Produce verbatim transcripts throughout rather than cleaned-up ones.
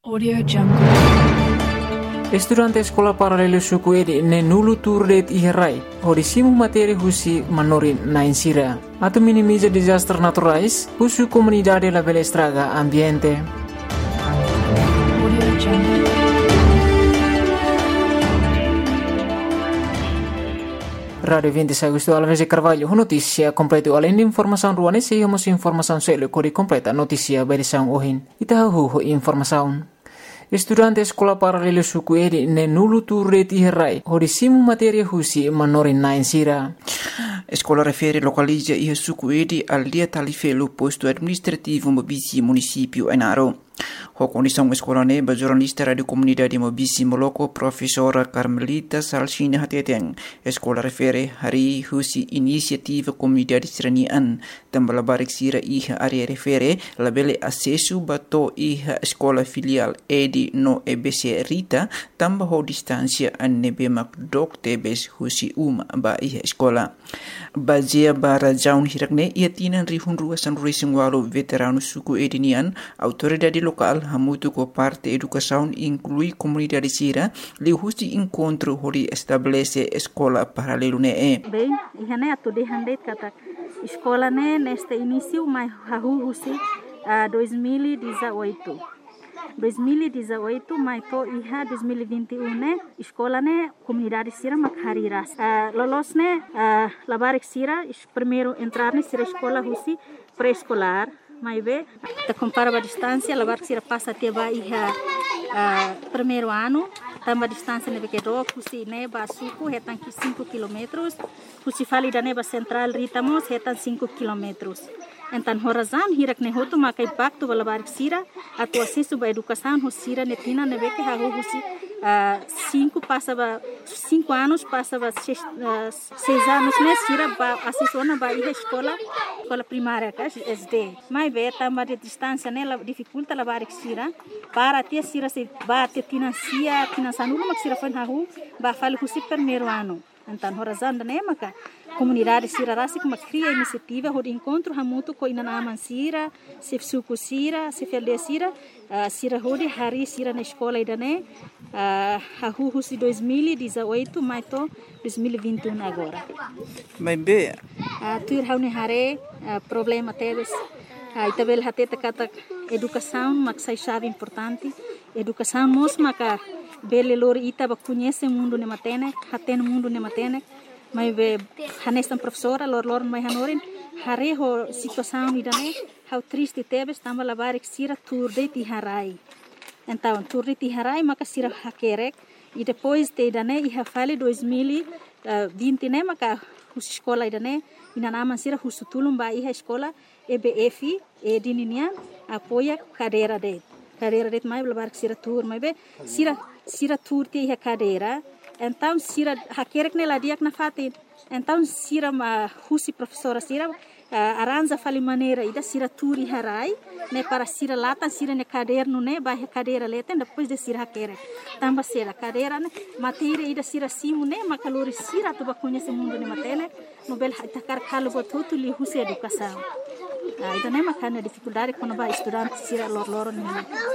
Audio Jungle. Estudante sekolah paralelo suku edi ne nulu turdet iherai hodisimu materi husi manorin na insira atau minimiza disaster naturais husu comunidade la bela estraga ambiente. Audio Jungle. Radio vinte e sei Agosto Alves e Carvalho, notícia completa além de informação ruane se hemos informação selo kori completa notícia berição ohin itahu informação. Estudante sekolah paralelo suku edi ne nulu turret iherai hodisimu materi husi manorin na insira. Escola refere localiza e suku edi al dia talifelo posto administrativo Mobisi município Enaro. A condição escola neba jornalista radio comunidade Mobisi Moloco professora Carmelita Salsina Hateteng. Escola refere hari husi inisiativa comunidade seranian tambah barik sira iha area refere labele acesso bato iha escola filial edi no E B C Rita tambah ho distância anebe mak dok tebes husi uma ba iha escola. Bazia bara jaun hirakne ia tinan rihun ruasan racing walo veterano suku edinian autoridade local hamutu ko parte educação inclui comunidade sira li husi encontro hori estabelece escola paralelo ne e. Bem, ihane atu de handet kata escola ne neste início mai hahu husi uh, dois mil e dezoito. dois mil e dezoito mai to iha dois mil e vinte e um ne escola ne comunidade sira makhariras uh, lolos ne uh, labarik sira primeiro entrar ne sira escola husi pré-escolar mai be ta compara a distância labarik sira passa até ba iha uh, primeiro ano tamba distância ne be do husi ne ba suku hetan ki cinco quilômetros husi fali da ne ba central ritamos hetan cinco quilômetros. Então, horazan hirak ne hotu makai bakto balabarik sira atau acesso ba educação hosira netina nebe que hago husi cinco passava cinco anos passava seis, uh, seis anos ne sira ba acesso na ba iha escola escola primária ka S D mai be tamba de distância ne la dificulta labarik sira para ter sira se ba te financia financiando mak sira fan hago ba fali husi primeiro ano. Então, horazan ne maka comunidade sira rasi kuma cria iniciativa hod encontro hamutu ko ina naman sira se suku sira se felde sira uh, sira hodi hari sira na escola idane uh, hahu husi dois mil e dezoito mai to dois mil e vinte e um agora. Mas be uh, tuir haune hare uh, problema teves uh, itabel hateta kata educação maksai chave importante educação mos maka bele lori ita ba conhece mundo ne matene haten mundo ne matene mai be hanestan professora lor lor mai hanorin hare ho situação idane how triste tebes tamba labarik sira turde ti harai então turde ti harai maka sira hakerek e depois te idane iha fale dois mil e vinte ne maka hus escola idane ina naman sira husutulum ba iha escola E B F e dininian apoia cadeira de cadeira de mai labarik sira tur mai be sira sira tur ti iha cadeira. Então, sira hakerek ne ladiak na fatin. Então, sira ma husi professora sira uh, aranja fali maneira ida sira turi harai ne para sira lata sira ne caderno ne ba cadeira leten depois de sira hakerek. Tamba sira cadeira ne matéria ida sira simu ne makalori sira tu ba conhece mundo ne matene nobel takar kalo botutu li husi educação. Uh, ida ne makana dificuldade quando ba estudante sira lor lor ne.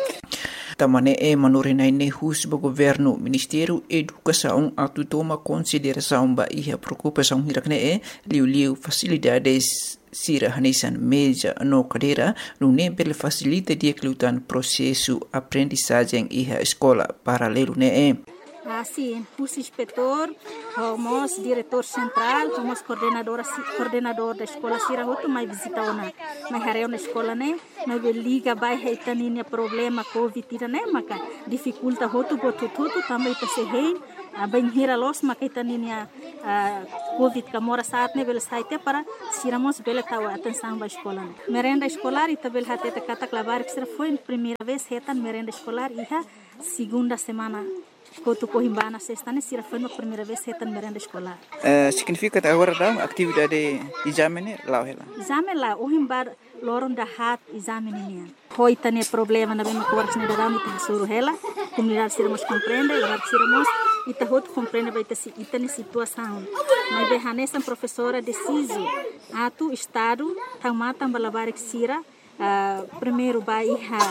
Tamane e manorinai ne hus ba governo Ministério Educação atu toma consideração ba iha preocupação hirakne e liu liu facilidades sira hanesan meja no cadeira no nebel facilita dia kelutan processo aprendizagem iha escola paralelo ne e. Assim, hus inspetor, homos diretor central, homos coordenadora coordenador da escola sira hotu mai visita ona mai hareu na escola ne mai liga bai heitaninha problema covid tira ne maka dificulta hotu botu tutu também ta se rei a bem hira los maka heitaninha covid ka mora saat ne bel saite para siramos bela tawa atenção ba escola ne merenda escolar e tabel hateta katak labar que será foi primeira vez hetan merenda escolar iha segunda semana Kotu Cohimbana sexta ne sira foi a primeira vez hetan merenda escolar. Uh, significa que agora dá atividade exame lá ou ela? Exame lá, o himbar loron da hat exame nian. Hoi tane problema na bem com works ne da mit suru hela, comunidade siramos compreende, agora siramos ita hot compreende vai ter ita ne situação. Mas be hanesan professora deciso atu estado tamata balabarik sira uh, primeiro ba iha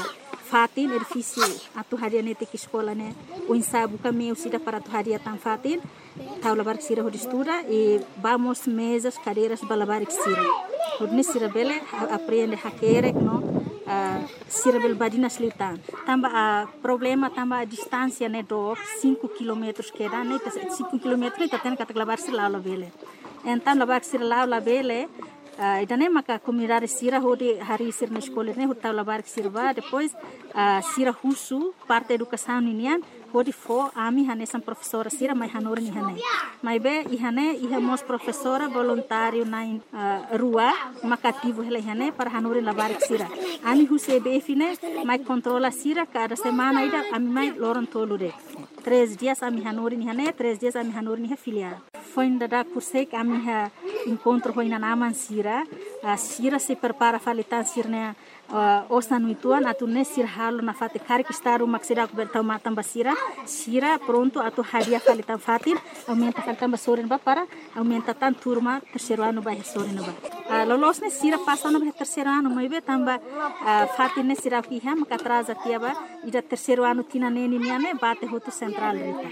fatin edifício atu hadia nete que escola né o ensaio kami usida para atu hadia tan fatin tau labar sira hodi estuda e vamos mesas cadeiras balabar sira hodi sira bele aprende hakere no uh, sira bel badina slitan tamba a uh, problema tamba a distância né do cinco quilômetros que dá né cinco quilômetros tá tendo que labar sira lá bele então labar sira lá lá bele Uh, idane maka comunidade sira hodi hari sir na escola ne hota labar sirva depois uh, sira husu parte educação ninian hodi fo ami hane sam professora sira mai hanor ni hane mai be i hane i hamos professora voluntário na uh, rua makativo hele hane para hanor labar sira ami huse be fine mai controla sira cada semana ida ami mai loron tolude três dias ami hanor ni hane três dias ami hanor ni filial foi ainda da cursei que a minha encontro foi na naman sira a sira se prepara falitan sirne uh, osa nuituan atu ne sir halo na fate kari kistaru maksida ku bertau matam basira sira pronto atu hadia falitan fatin aumenta falitan basorin ba para aumenta tan turma terceiro ano ba sorin ba uh, lolos ne sira passa no terceiro ano mai be tamba uh, fatin ne sira ki ha maka atrasa tiaba ida terceiro ano tina neni niane bate hotu central rita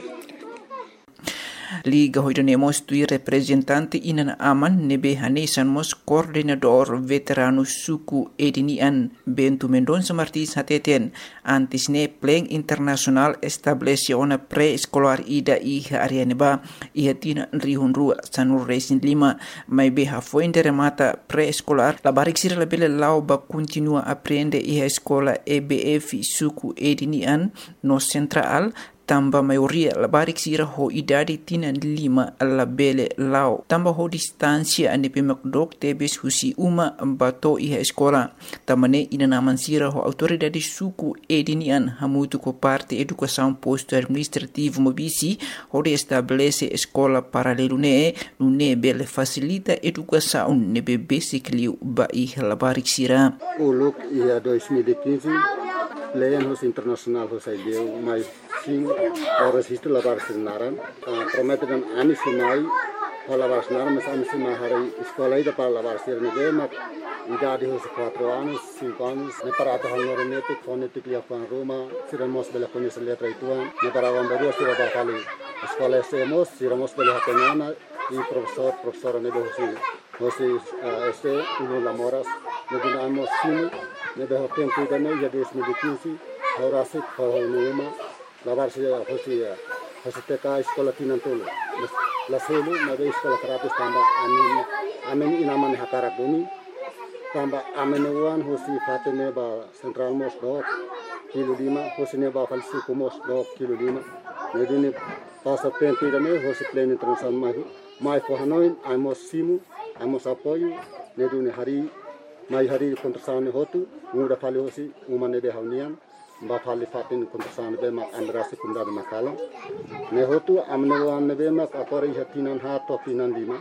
Liga hoidanemos tui representante inan aman nebe hanesan mos coordenador veterano suku edinian Bentu Mendonça Martins hateten antes ne pleng internasional establece ona pre-escolar ida iha arianeba iha tina rihun rua sanur resin lima mai beha foinde remata pre-escolar la barik sira la bele lau ba continua aprende iha escola E B F suku edinian no central tamba maioria la barik sira ho idade tina lima la bele lao tamba ho distancia ane pemakdok tebes husi uma bato iha escola tamane ina naman sira ho autoridade suku edinian hamutu ko parte educação posto administrativo mobisi ho de estabelece escola paralelo ne ne bele facilita educação ne be basic liu ba iha la barik sira uluk ia dois mil e quinze Leyan hos internasional hos ideu mais sim horas isto lavar sinaran prometeram ani sinai lavar sinaran mas ani sinai hari escola ida para lavar sirne mak idade hos quatro anos cinco anos ne para ata hanorenetic phonetic lia pan Roma siramos bela conhece letra ituan ne para vamberu sira para kali escola semos siramos bela hatenana e professor professora ne hosi hosi este uno lamoras ne dinamos sim ne de hotem tudo ne ya dois mil e quinze horasi khonuma lavar se hosi hosi teka escola tinantolo la selu na de escola terapis tamba amin amin inaman hakara duni tamba amin wan hosi fatene ba central mos do kilo lima hosi ne ba falsi kumos do kilo lima ne dini passa tempo ne hosi plane international mai mai for hanoin amos simu amos apoio ne duni hari mai hari kontrasane hotu muda fali hosi umane de haunian ba fali fatin kontrasane be ma andrasi kunda de makala ne hotu amne wan ne be ma akore hatinan ha to tinan lima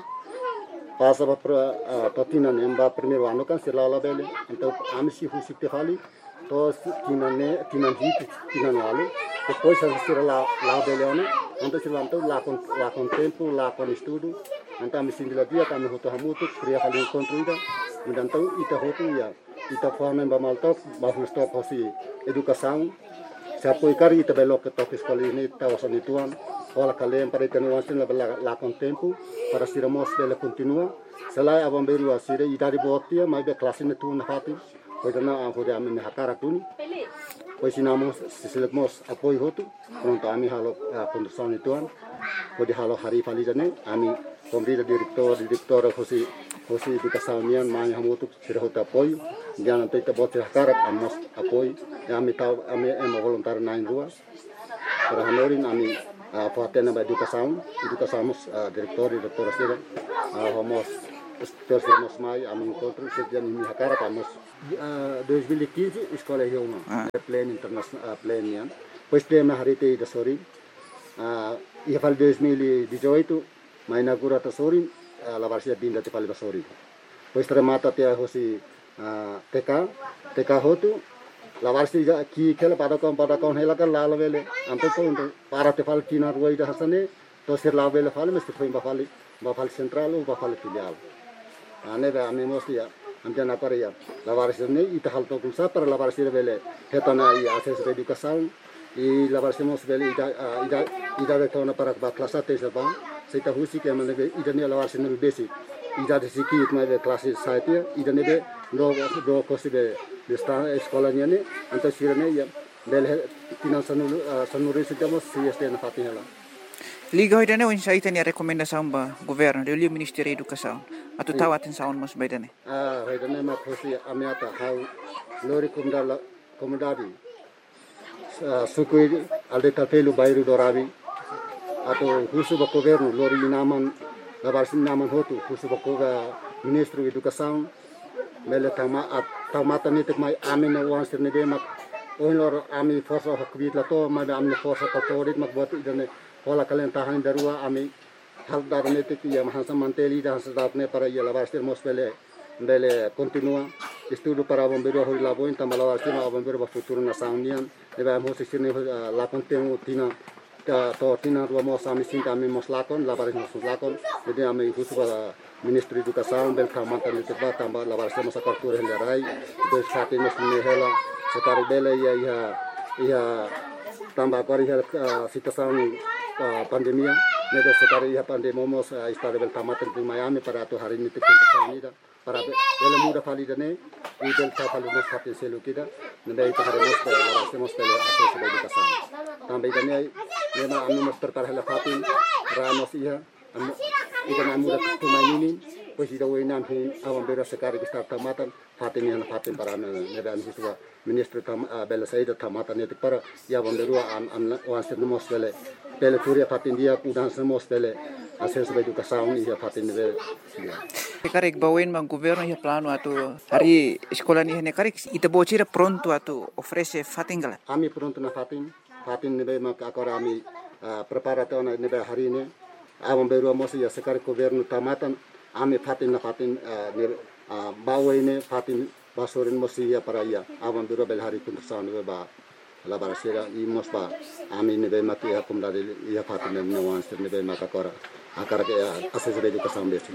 pasa ba to tinan emba primeiro ano kan silala bele então amsi husi te fali to tinan ne tinan hit tinan wale depois a sira la la bele ano então silanto la con la con tempo la con estudo então amsi dia dia kami hotu hamutu kriya fali kontrida então ita hotu ya ita forma ba maltok ba stop hosi educação se apoiar ita belo que toque escola ni ta osanituan ola kalem para tenuan la la con tempo para siramos bela continua sela abamberu asire ita di botia mai be classe ne tu na fati pois na hoja amin hakara tuni pois sinamos siselemos apoio hotu pronto ami halo condução nituan pode halo hari falizane ami kombrida direktor direktor hosi hosi educação nian mai hamutu sira hota apoio jangan tita bote hakarat amos apoio ami tau ami em voluntário na rua para hanorin ami patena ba educação educação direktor direktor sira homos terus mai ami encontro sejak ini hakarat amos dois mil e quinze escola Rioma plan international plan nian pois tema hari te da sori ia fal dois mil e dezoito mai inaugura ta sori la varsia binda te fal da sori pois remata te hosi T K T K hotu la varsia ki kela pada kon pada kon hela kan la vele anto to para te fal tina ruai da hasane to sir la vele fal mesti foi ba fal ba fal central ba fal filial ane ba ami mosti amjan apa ya lawaris ne ita hal to kunsa para lawaris bele hetana i akses educação e lawaris mos bele ida ida ida de tona para ba klasa te sapa seita husi ke mane ida ne lawaris ne besi ida de siki itma de klase saite ida ne be do do kosi be de sta escola ne anta sirane ya bele tinan sanu sanuri sitamos si este na fatinela Liga hoy dane unsa itani rekomendasyon ba gobyerno de liu Ministério da Educação atu tawatin saon mas baydane ah hoy dane ma kosi amiata hau lori kumdala komodadi sukui alde tapelu bairu dorabi atau husu ba gobyerno lori naman labarsin naman hotu husu ba ko Ministro Educação mele tama at tamata nitik mai amin na wan sirne de mak oin lor ami forsa hakbit la to ma amne forsa katorit mak bot idane Hola kalian tahan darua ami hal darne te ya mahansa manteli dah sedatne para ya labarstir mospele bele continua estudo para bombeiro hori labo inta malabarstir ma bombeiro ba futuro na saunian eba mo se sirne la contemo tina ta to tina ro mo sami sinta ami moslakon labaris moslakon jadi ami husu ba Ministro Educação bel kamanta ni teba tamba labarstir mo sakartur hendarai des fati mosne hela sekari bele ya ya ya tamba kori hel situação pandemia nede sekali ya pandemia mos istade bel tamatan di Miami para tu hari ini tikun sanida para bel muda validane i bel ta validane kapin selu kita nede itu hari mos para semos pele akses educação tambe dane nema anu mos tertar hela kapin ramos iya anu ida muda tu mainini pues ida wenam hin awam bera sekali kita tamatan fatin yang fatin para nede anu siswa Ministro tam bel saida tamatan nede para ya bomberu an an wanser mos pele pele turia fatin dia udan semos pele akses educação ia fatin de Karek bawen mang governo ya plano atu hari sekolah ni hene karek ita bocira pronto atu ofrece fatingala ami pronto na fatin fatin nebe mak agora ami preparato na nebe hari ini awam beru mos ya sekar governo tamatan ami fatin na fatin bawen fatin basorin mos ya para ya awam beru bel hari pun tersan nebe ba la barasera i mos ba ami nebe mak ya kumdali ya fatin ne wanster nebe mak agora akar ke akses educação besi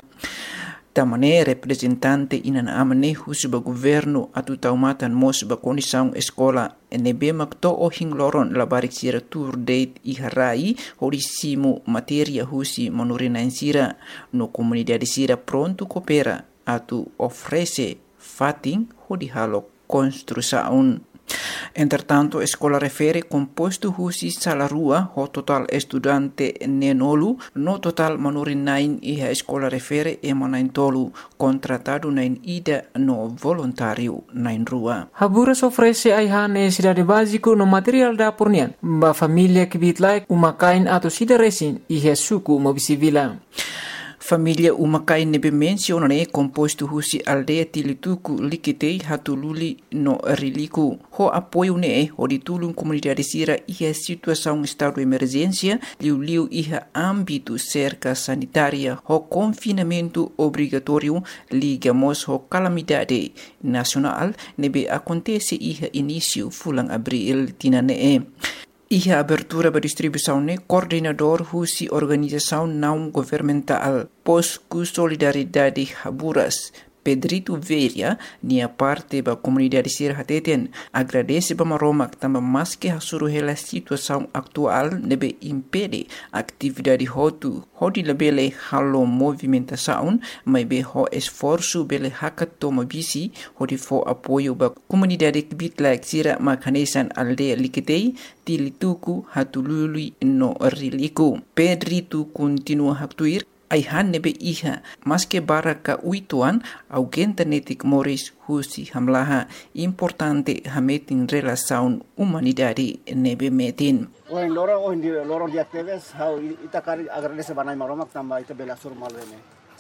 Tamane representante inan amane husuba governo atu taumatan mos ba condição escola nebe makto o hingloron labarik sira tour date i harai horisimo materia husi manurina insira no comunidade sira pronto coopera atu ofrece fating hodi halo construção. Entretanto, a escola refere composto husi salarua ho total estudante nenolu, no total manurin nain e a escola refere emanain tolu, contratado nain ida no voluntário nain rua. Haburas ofrece aihan necessidade básico no material da pornian, ba família que bitlai umakain atau sida resin e suku mobisivila. Família umakai nebe mencionane composto husi aldeia tilituku likitei hatululi no riliku. Ho apoio ne ho ditulung comunidade sira iha situação estado de emergência liu liu iha âmbito cerca sanitária ho confinamento obrigatório ligamos ho calamidade nacional nebe acontece iha início fulang abril tinane. Iha abertura ba distribuição ne coordenador husi organização não governamental Posku Solidariedade Haburas Pedrito Veria nia parte ba comunidade sir hateten agradece ba maromak tamba mas que hasuru hela situação atual nebe impede atividade hotu hodi lebele halo movimentação mai be ho esforço bele hakat toma bisi hodi fo apoio ba comunidade bitlak sira makanesan aldeia likitei tilituku hatulului no riliku Pedrito continua haktuir aihan nebe iha maske baraka uituan augenta netik moris husi hamlaha importante hametin relação humanidade nebe metin. Oin loro oin di loro di aktives how ita kari agradece banai maromak tamba ita bela sur malene.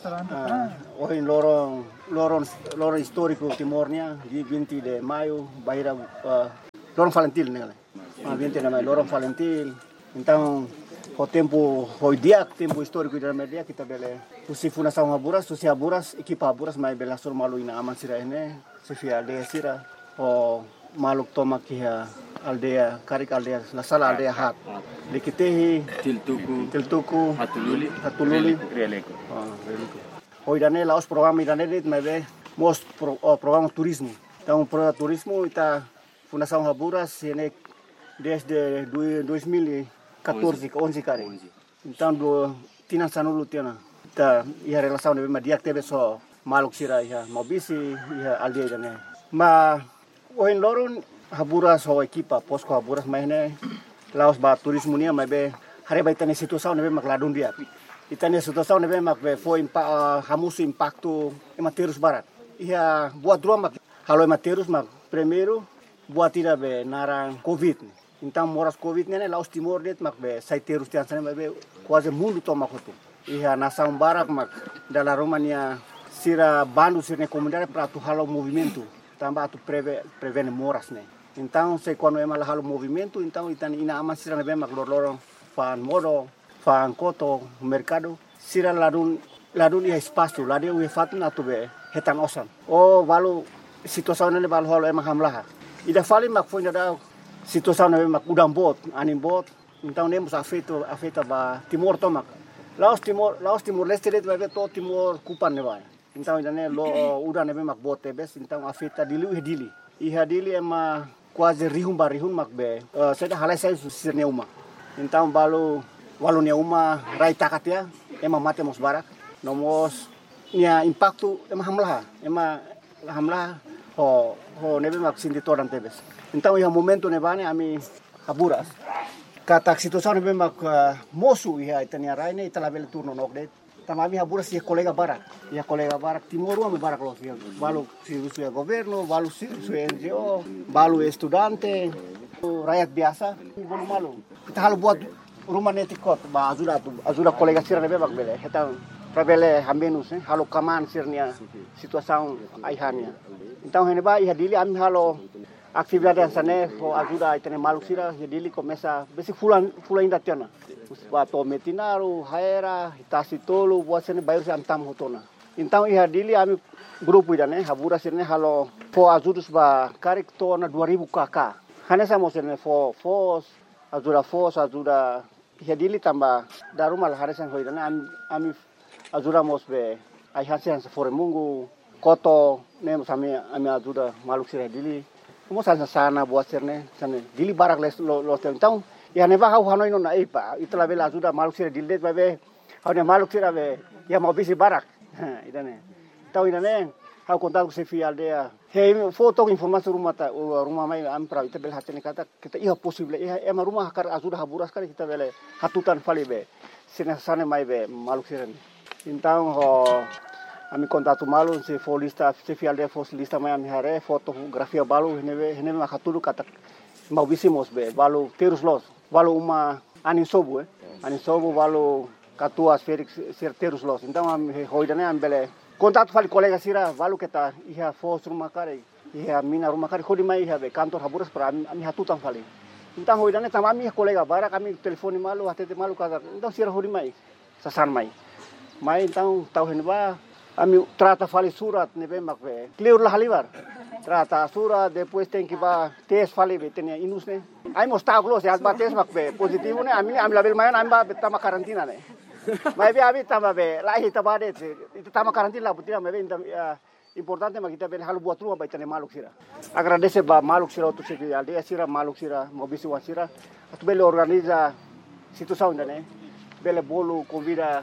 Oin loro loro loro histórico timornia di vinte de maio baira loro Valentil nele. vinte de maio loro Valentil. Então o tempo hoy dia tempo histórico da media kita bele usi fundação Haburas usi Haburas equipa Haburas mai bela sur malu ina aman sira ene sefia aldea sira o maluk toma kia aldea karik aldea la sala aldea hat likitehi tiltuku tiltuku hatululi hatululi releko hoy dane laos program idane dit mai be mos pro, oh, programa turismo. Então, programa turismo está Fundação Haburas ini desde dois mil e quatorze, onze cara. Então, do tina sanulu tina. Tá, ia relação de dia teve só maluk sira ia mobisi ia aldeia né. Mas o em lorun Haburas ho equipa posko Haburas mainne laos ba turismo nia mas be hari ba itane situação nebe mak ladun dia. Itane situação nebe mak be foi impa hamusu impacto ematerus barat. Ia buat dua mak halo ematerus mak primeiro buat tira be narang covid. Então moras covid né laos timor det mak be saiterus tian sana be quase mundo toma kotu. Ia nação barak mak dalam Romania sira bandu sira comunidade para tu halo movimento. Tambah tu preve prevene moras né. Então, se quando é mal halo movimento, então itan ina ama sira nebe mak lorlorong fan modo, fan koto, mercado, sira ladun ladun ia espaço, ladun ia fatu na tu be hetan osan. Oh, valu situação nele valu halo emang hamlah. Ida fali mak foi da situação nebe mak udang bot, anim bot. Então nemos afeto afeta ba Timor tomak. Laos Timor, Laos Timor Leste det vai to Timor kupan ne vai. Então ida ne lo udang nebe mak bot tebes, então afeta dili e dili. Iha dili ema quase rihun barihun mak be. Uh, saya dah halai saya susir neuma. Então balu walu neuma rai takatia ema mate mos barak. Nomos nia impacto ema hamlah. Ema hamlah ho ho nebe mak sindi toran tebes. Então iha momento nebane ami Haburas. Kata situação nebe mak uh, mosu iha itania rai ne itala bele turno nok det. Tamami Haburas ia colega barak. Ia colega barak Timor ame barak los. Balu serviço ya governo, balu serviço N G O, balu estudante, rakyat biasa. Balu malu. Kita halu buat rumah netikot, ba ajuda tu, ajuda colega sira nebe bak bele. Kita prabele hambenus, eh, halu kaman sirnia situação aihania. Então heneba ia dili ami halu atividade sana ho ajuda itene malu sira ia dili começa besi fulan fulan inda tiana. Bato metinaru, haera, hitasi tolu, buat sini bayar si antam hotona. Então ia dili ami grupo ida né, Haburas sini halo fo ajudus ba karik tona dua ribu kakak. Hanya sama sini fo fos ajuda fos ajuda ia dili tambah daruma lah harisan hoi dana ami ami ajuda mos be ai hasian se fore mungu koto ne mos ami ami ajuda maluk sira dili. Mos sana sana buat sini sana dili barak les lo lo então ya neba hau hanoi no na ipa itla bela ajuda maluk sira dildet babe hau ne maluk sira be ya mau bisi barak idane tau idane hau kontak ku sefi aldea he foto informasi rumah ta rumah mai am pra ita bel hatene kata kita iya possible iya ema rumah kar ajuda Haburas kar kita bele hatutan fali be sina sane mai be maluk sira então ho ami kontak malu se folista sefi aldea foslista mai ami hare fotografia balu henebe henebe makatulu kata mau bisi mos be balu terus los balu uma anin sobu eh anin sobu balu katuas Felix terus los então am hoidane am bele contato fali colega sira balu kita iha fos rumah kare iha mina rumah kare khodi mai iha be kantor Haburas para ami hatutan fali então hoidane tamami colega bara kami telefoni malu atete malu kada então sira hodi mai sasan mai mai então tau henba ami trata fali surat nebe makbe clear lah halibar trata surat depois tem que ba tes fali be tenia inus ne ai mostau glos ya ba tes makbe positivo ne ami ami label mayan ami ba tama karantina ne mai be abi tama be lahi tabade itu tama karantina butia me be importante makita be halu buat rumah ba tenia maluk sira agradece ba maluk sira tu segi aldea sira maluk sira mobisi wasira atu bele organiza situação ne bele bolo convida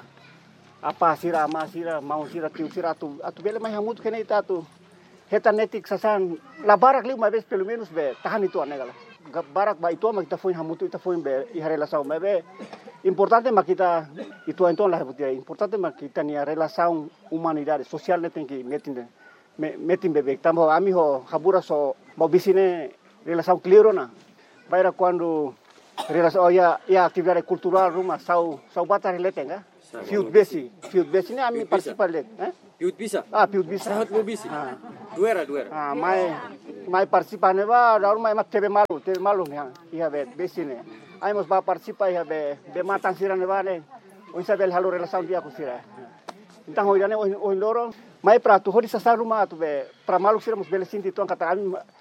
apa sira ama sira mau sira tiu sira atu atu bele mai hamut kene ita tu heta netik sasan la barak li uma vez pelo menos be tahan itu anegala barak ba itu ma kita foi hamut ita foi be i relação me be importante ma kita itu então la butia importante ma kita ni relação humanidade social ne tem que metin metin bebe tambo ami ho Haburas so mau bisine relação clear na baira quando relação ya ya atividade cultural rumah sau sau batar letenga Fiut besi, fiut besi ni ami participar let, eh? Fiut bisa. Ah, fiut bisa. Sahat mo bisi. Ah. Duera, duera. Ah, mai mai participar ne ba, daur mai mat tebe malu, tebe malu ne, iha be besi ne. Ai mos ba participar iha be be matan sira ne ba ne. O isabel halu relação dia ku sira. Então hoidane o o loro mai pra tu hodi sasa rumah tu be pra malu sira mos bele sinti tuan kata ami